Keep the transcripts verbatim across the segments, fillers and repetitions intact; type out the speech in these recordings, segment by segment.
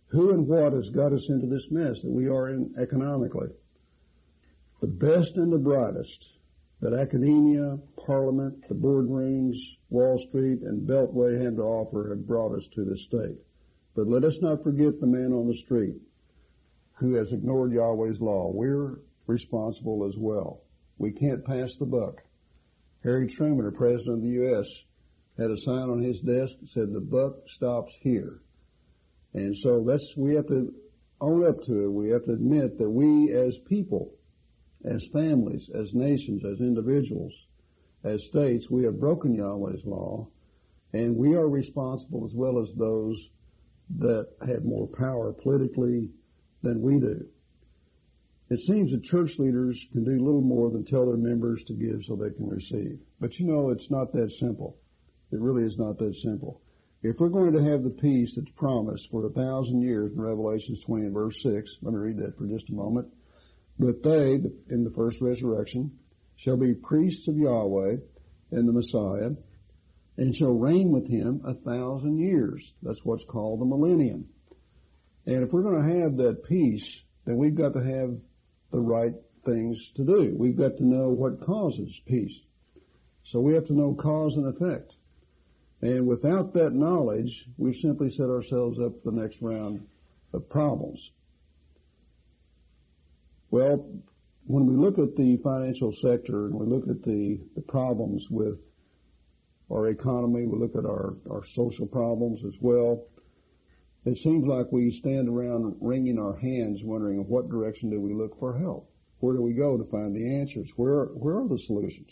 Who and what has got us into this mess that we are in economically? The best and the brightest that academia, Parliament, the boardrooms, Wall Street, and Beltway had to offer have brought us to this state. But let us not forget the man on the street who has ignored Yahweh's law. We're responsible as well. We can't pass the buck. Harry Truman, the President of the U S, had a sign on his desk that said, "The buck stops here." And so that's, we have to own up to it. We have to admit that we as people, as families, as nations, as individuals, as states, we have broken Yahweh's law, and we are responsible as well as those that have more power politically than we do. It seems that church leaders can do little more than tell their members to give so they can receive. But you know, it's not that simple. It really is not that simple. If we're going to have the peace that's promised for a thousand years in Revelation twenty and verse six, let me read that for just a moment. But they, in the first resurrection, shall be priests of Yahweh and the Messiah, and shall reign with him a thousand years. That's what's called the millennium. And if we're going to have that peace, then we've got to have the right things to do. We've got to know what causes peace. So we have to know cause and effect. And without that knowledge, we've simply set ourselves up for the next round of problems. Well, when we look at the financial sector and we look at the, the problems with our economy, we look at our, our social problems as well, it seems like we stand around wringing our hands wondering in what direction do we look for help? Where do we go to find the answers? Where, where are the solutions?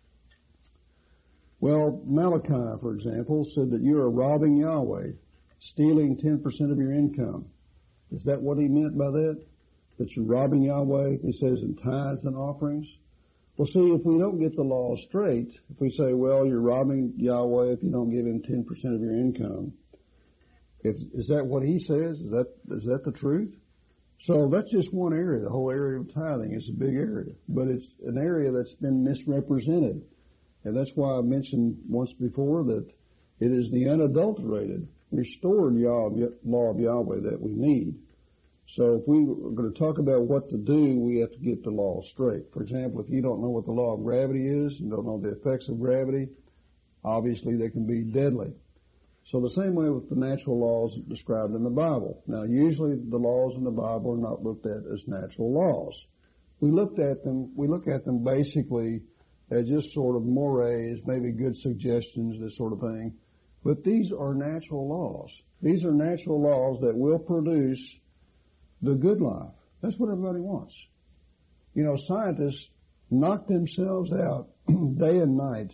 Well, Malachi, for example, said that you are robbing Yahweh, stealing ten percent of your income. Is that what he meant by that? That you're robbing Yahweh, he says, in tithes and offerings? Well, see, if we don't get the law straight, if we say, well, you're robbing Yahweh if you don't give him ten percent of your income, if, is that what he says? Is that, is that the truth? So that's just one area. The whole area of tithing is a big area, but it's an area that's been misrepresented. And that's why I mentioned once before that it is the unadulterated, restored law of Yahweh that we need. So if we are going to talk about what to do, we have to get the law straight. For example, if you don't know what the law of gravity is, and don't know the effects of gravity, obviously they can be deadly. So the same way with the natural laws described in the Bible. Now, usually the laws in the Bible are not looked at as natural laws. We looked at them, we look at them basically as just sort of mores, maybe good suggestions, this sort of thing. But these are natural laws. These are natural laws that will produce the good life. That's what everybody wants. You know, scientists knock themselves out day and night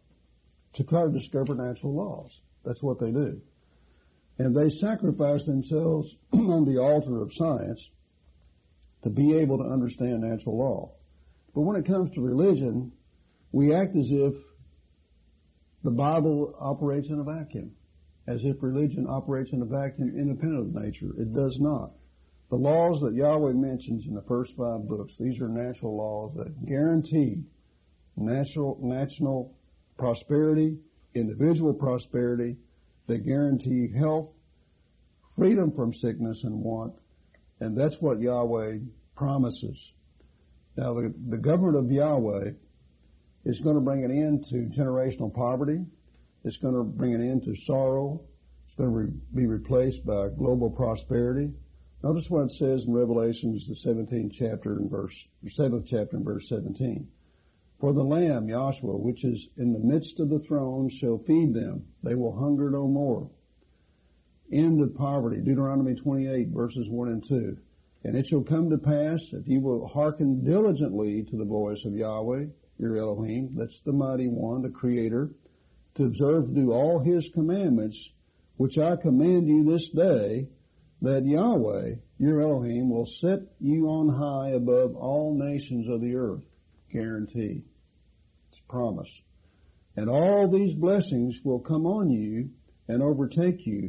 to try to discover natural laws. That's what they do. And they sacrifice themselves on the altar of science to be able to understand natural law. But when it comes to religion, we act as if the Bible operates in a vacuum, as if religion operates in a vacuum independent of nature. It does not. The laws that Yahweh mentions in the first five books, these are natural laws that guarantee natural, national prosperity, individual prosperity, that guarantee health, freedom from sickness and want, and that's what Yahweh promises. Now, the, the government of Yahweh is going to bring an end to generational poverty. It's going to bring an end to sorrow. It's going to re- be replaced by global prosperity. Notice what it says in Revelations, the seventeenth chapter and verse, the seventh chapter and verse seventeen. For the Lamb, Yahshua, which is in the midst of the throne, shall feed them. They will hunger no more. End of poverty, Deuteronomy twenty-eight, verses one and two. And it shall come to pass, if you will hearken diligently to the voice of Yahweh, your Elohim, that's the mighty one, the Creator, to observe to do all His commandments, which I command you this day, that Yahweh, your Elohim, will set you on high above all nations of the earth. Guarantee. It's a promise. And all these blessings will come on you and overtake you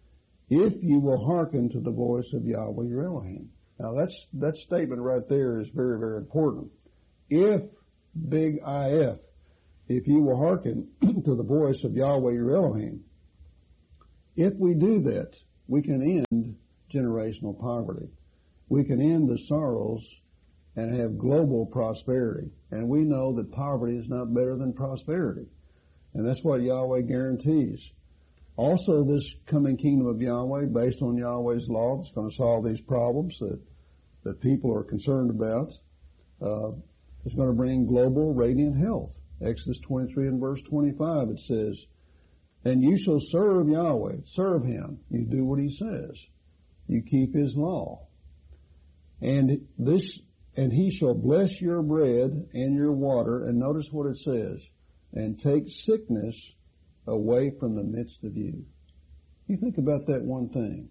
if you will hearken to the voice of Yahweh, your Elohim. Now that's, that statement right there is very, very important. If, big I F, if you will hearken to the voice of Yahweh, your Elohim, if we do that, we can end generational poverty. We can end the sorrows and have global prosperity. And we know that poverty is not better than prosperity. And that's what Yahweh guarantees. Also, this coming kingdom of Yahweh, based on Yahweh's law, is going to solve these problems that, that people are concerned about. Uh, it's going to bring global radiant health. Exodus twenty-three and verse twenty-five, it says, and you shall serve Yahweh. Serve Him. You do what He says. You keep His law. And this, and He shall bless your bread and your water. And notice what it says. And take sickness away from the midst of you. You think about that one thing.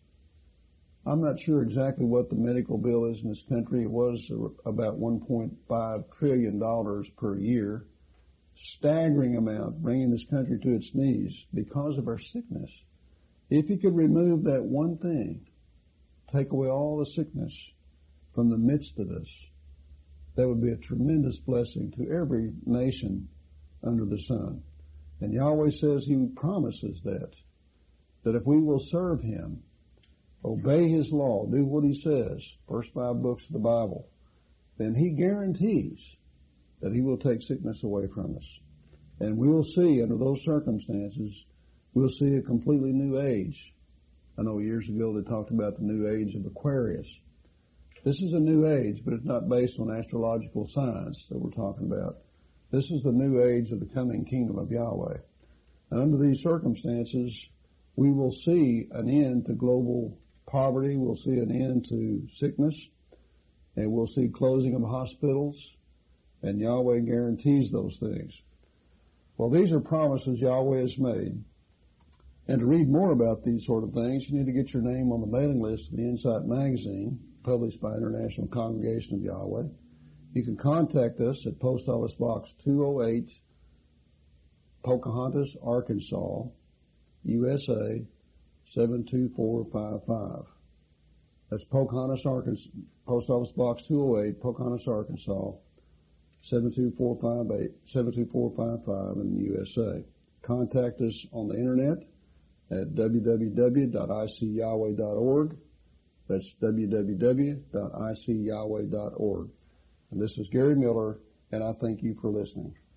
I'm not sure exactly what the medical bill is in this country. It was about one point five trillion dollars per year. Staggering amount, bringing this country to its knees because of our sickness. If you could remove that one thing, take away all the sickness from the midst of us, that would be a tremendous blessing to every nation under the sun. And Yahweh says He promises that, that if we will serve Him, obey His law, do what He says, first five books of the Bible, then He guarantees that He will take sickness away from us. And we'll see, under those circumstances, we'll see a completely new age. I know years ago they talked about the new age of Aquarius. This is a new age, but it's not based on astrological science that we're talking about. This is the new age of the coming kingdom of Yahweh. And under these circumstances, we will see an end to global poverty. We'll see an end to sickness. And we'll see closing of hospitals. And Yahweh guarantees those things. Well, these are promises Yahweh has made. And to read more about these sort of things, you need to get your name on the mailing list of the Insight magazine, published by International Congregation of Yahweh. You can contact us at Post Office Box two oh eight, Pocahontas, Arkansas, U S A, seven two four five five. That's Pocahontas, Arkansas, Post Office Box two oh eight, Pocahontas, Arkansas, seven two four five eight, seven two four five five in the U S A. Contact us on the internet at w w w dot i c yahweh dot org. That's w w w dot i c yahweh dot org. And this is Gary Miller, and I thank you for listening.